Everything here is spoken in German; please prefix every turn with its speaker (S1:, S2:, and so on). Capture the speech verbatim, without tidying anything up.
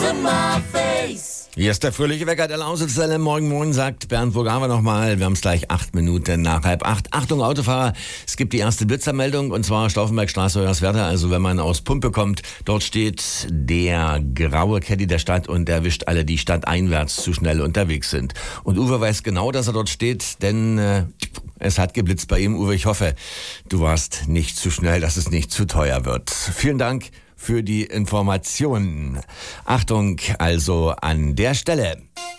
S1: to my face.
S2: Hier ist der fröhliche Wecker der Lausitzer. Morgen, morgen sagt Bernd Burgawa nochmal. Wir haben es gleich acht Minuten nach halb acht. Achtung, Autofahrer, es gibt die erste Blitzermeldung und zwar Stauffenbergstraße, Hoyerswerda. Also wenn man aus Pumpe kommt, dort steht der graue Caddy der Stadt und erwischt alle, die stadteinwärts zu schnell unterwegs sind. Und Uwe weiß genau, dass er dort steht, denn äh, es hat geblitzt bei ihm. Uwe, ich hoffe, du warst nicht zu schnell, dass es nicht zu teuer wird. Vielen Dank für die Informationen. Achtung also an der Stelle.